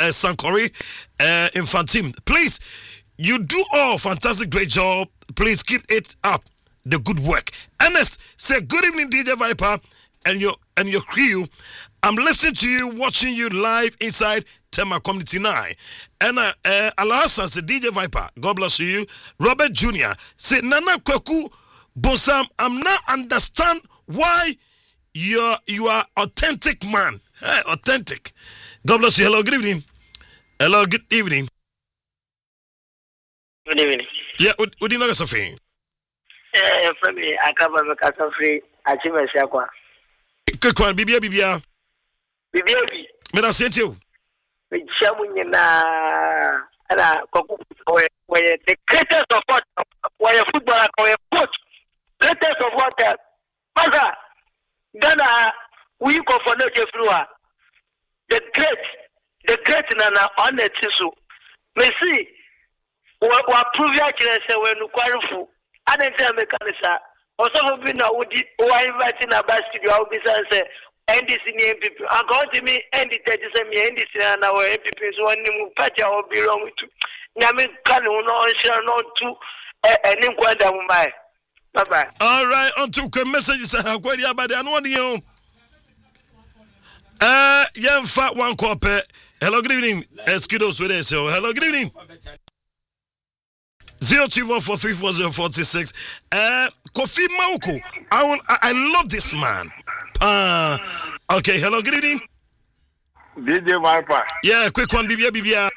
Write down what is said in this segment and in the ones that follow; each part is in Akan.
Sankori Infantim. Please, you do all fantastic, great job. Please keep it up. The good work. Ernest, say good evening, DJ Viper and your crew. I'm listening to you, watching you live inside Tema Community 9. And Alasan say DJ Viper, God bless you. Robert Jr. say Nana Kweku Bonsam, I'm not understand why you are authentic man. Hey, authentic. God bless you. Hello, good evening. Hello, good evening. Good evening. Yeah, what do you know, Sophie? For me, I come back as a free achievement. Quick one, Bibia. Bibia. May I say to you? With Shamuina and where the greatest of what, where football, where coach, greatest of what, Mother, Ghana, we go for no Jeffrua. The great Nana on the tissue. We see what prove your when you qualify. I didn't tell me, Canisa. Also, we know who are inviting a basket. You will be saying, NDC MPP. I'm going to me, NDC and our MPP. So, when you patch our belong to Yamin Kanu, no, shall not to an inquiry. Bye bye. All right, on to messages. I'm going to be on you. Young fat one copy. Hello, good evening. Skidos with us. Hello, good evening. 024434046. Kofi Mauko. I love this man. Okay, hello, good evening. DJ Viper. Yeah, quick one, Bibia.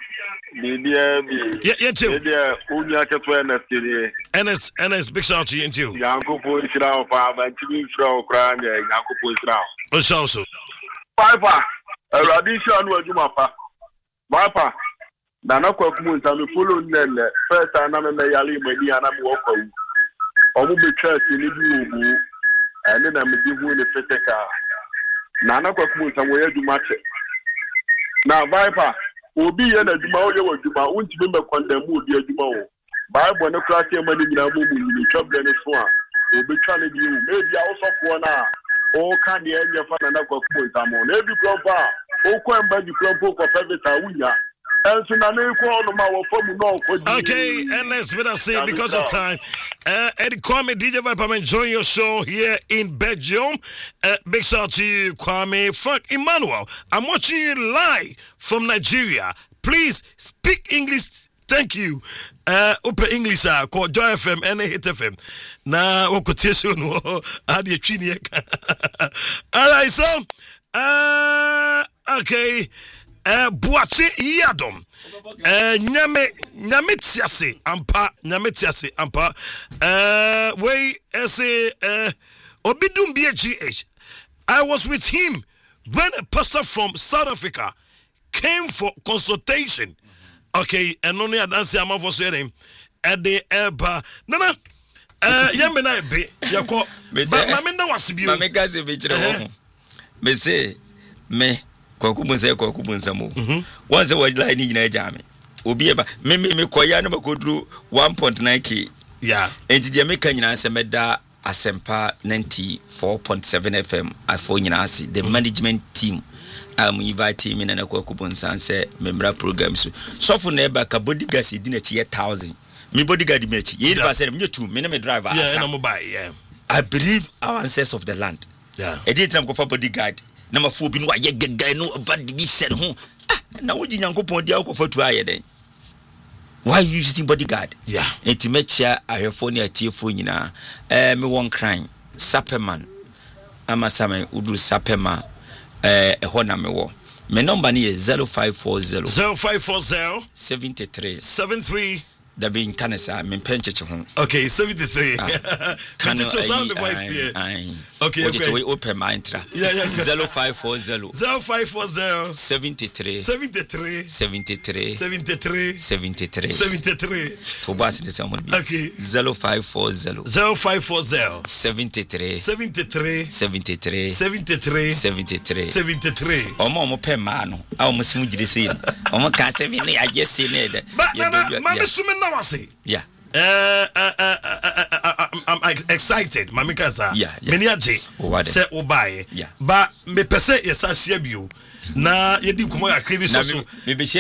Yeah, too. Unya Ketu NS, big shout to you, too. Yanko Poisrao, Father, and Chibi Frau Crane, Yanko Poisrao. Oh, so. Viper, a radition was Jumapa. Viper. Nana Kwakumun, and follow Nell, first time I'm a Yali, Mediana Walker. Or will be church in the and then I'm giving the Feteka. Nana Kwakumun, and where you match it. Now, Viper, will be in a Juma, Juma, won't remember condemn wood, dear Juma. Bible, when a crack your money in a woman, you chop Dennis one. Will be challenging you. Maybe also for one hour. Oh, can the end of Nana Kwakumun, I'm on every proper. Oh, come by the club of every Tawuya. Okay, and let's say because of time. Eddie Kwame, DJ Viper, I'm enjoying your show here in Belgium. Big shout out to you, Kwame. Frank Emmanuel, I'm watching you live from Nigeria. Please speak English. Thank you. Open English, call Joy FM and Hit FM. Na quotation, Adi Chini. All right, so, okay. Buache Yadom. Nyametiase ampa. We say Obidum BGH. I was with him when a pastor from South Africa came for consultation. Okay, and only I dance am for saying at the Eba. Nana. Yamena be yako. But mamenda wasibi. Mameka se bichira. Me say me Kwakubunsa mo. Once a word line in a jam. Obieba, me koya no makodru 1.9k. Yeah. And the American Semeda Asempa 94.7 FM at Fonyanasi, the management team. I'm inviting me and a Kwakubunsa and say member programs. So for neighbor Kabodigas didn't achieve 1,000. Me bodyguard match. You said me too, me driver. Yeah, yeah. I believe our ancestors of the land. Yeah. I did some go for bodyguard. Number 4 bin wa ye gaga no about division ho na wo jinyankopon dia ko fatu aye den why you using bodyguard yeah entimecha ahwefo ne atiefo nyina me won crying Saperman amasame udu Sapema ho na me wo me number ne 0540 73 da bin kanesa me pencheche ho okay 73 Can sound the voice there okay we open my intra 0540 73 to pass the someone okay 0540 73 omo pen ma no omo simu gire sei omo ka 7 I just say need yeah. I'm excited, Mamikaza. Yeah. Meniaje. Say obaye. Yeah. But me pese yesa share bio. Na yedi kumo akribi so.